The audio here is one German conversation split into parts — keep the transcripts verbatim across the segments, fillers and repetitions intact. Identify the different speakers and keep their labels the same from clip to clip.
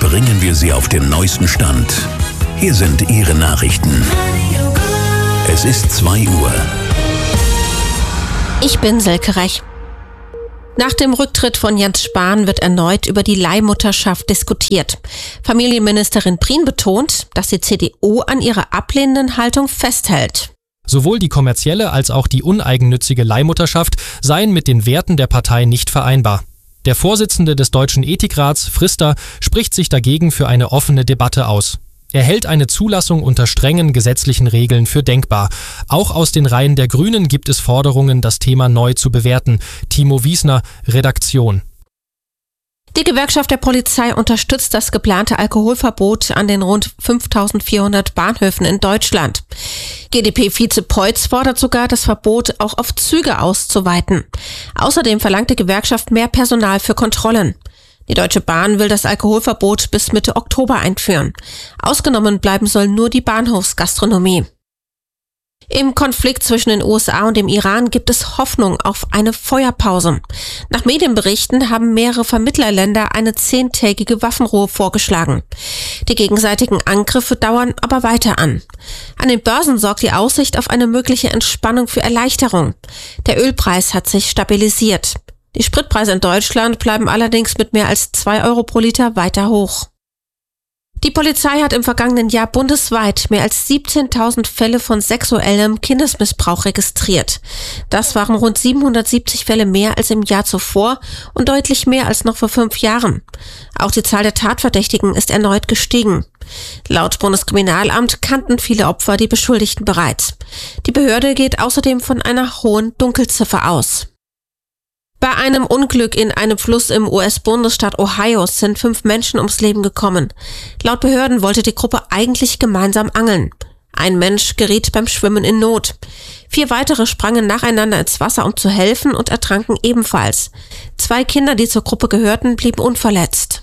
Speaker 1: bringen wir Sie auf den neuesten Stand. Hier sind Ihre Nachrichten. Es ist zwei Uhr.
Speaker 2: Ich bin Silke Reich. Nach dem Rücktritt von Jens Spahn wird erneut über die Leihmutterschaft diskutiert. Familienministerin Prien betont, dass die C D U an ihrer ablehnenden Haltung festhält.
Speaker 3: Sowohl die kommerzielle als auch die uneigennützige Leihmutterschaft seien mit den Werten der Partei nicht vereinbar. Der Vorsitzende des Deutschen Ethikrats, Frister, spricht sich dagegen für eine offene Debatte aus. Er hält eine Zulassung unter strengen gesetzlichen Regeln für denkbar. Auch aus den Reihen der Grünen gibt es Forderungen, das Thema neu zu bewerten. Timo Wiesner, Redaktion.
Speaker 2: Die Gewerkschaft der Polizei unterstützt das geplante Alkoholverbot an den rund fünftausendvierhundert Bahnhöfen in Deutschland. G d P-Vize Peutz fordert sogar, das Verbot auch auf Züge auszuweiten. Außerdem verlangt die Gewerkschaft mehr Personal für Kontrollen. Die Deutsche Bahn will das Alkoholverbot bis Mitte Oktober einführen. Ausgenommen bleiben soll nur die Bahnhofsgastronomie. Im Konflikt zwischen den U S A und dem Iran gibt es Hoffnung auf eine Feuerpause. Nach Medienberichten haben mehrere Vermittlerländer eine zehntägige Waffenruhe vorgeschlagen. Die gegenseitigen Angriffe dauern aber weiter an. An den Börsen sorgt die Aussicht auf eine mögliche Entspannung für Erleichterung. Der Ölpreis hat sich stabilisiert. Die Spritpreise in Deutschland bleiben allerdings mit mehr als zwei Euro pro Liter weiter hoch. Die Polizei hat im vergangenen Jahr bundesweit mehr als siebzehntausend Fälle von sexuellem Kindesmissbrauch registriert. Das waren rund siebenhundertsiebzig Fälle mehr als im Jahr zuvor und deutlich mehr als noch vor fünf Jahren. Auch die Zahl der Tatverdächtigen ist erneut gestiegen. Laut Bundeskriminalamt kannten viele Opfer die Beschuldigten bereits. Die Behörde geht außerdem von einer hohen Dunkelziffer aus. Bei einem Unglück in einem Fluss im U S-Bundesstaat Ohio sind fünf Menschen ums Leben gekommen. Laut Behörden wollte die Gruppe eigentlich gemeinsam angeln. Ein Mensch geriet beim Schwimmen in Not. Vier weitere sprangen nacheinander ins Wasser, um zu helfen, und ertranken ebenfalls. Zwei Kinder, die zur Gruppe gehörten, blieben unverletzt.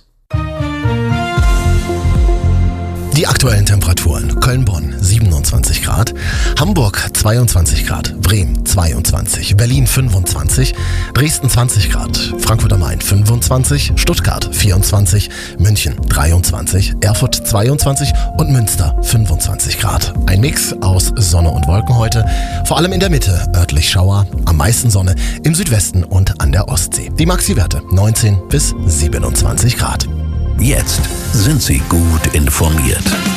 Speaker 4: Die aktuellen Temperaturen: Köln-Bonn siebenundzwanzig Grad, Hamburg zweiundzwanzig Grad, Bremen zweiundzwanzig, Berlin fünfundzwanzig, Dresden zwanzig Grad, Frankfurt am Main fünfundzwanzig, Stuttgart vierundzwanzig, München dreiundzwanzig, Erfurt zweiundzwanzig und Münster fünfundzwanzig Grad. Ein Mix aus Sonne und Wolken heute, vor allem in der Mitte örtlich Schauer, am meisten Sonne im Südwesten und an der Ostsee. Die Maxi-Werte neunzehn bis siebenundzwanzig Grad.
Speaker 1: Jetzt sind Sie gut informiert.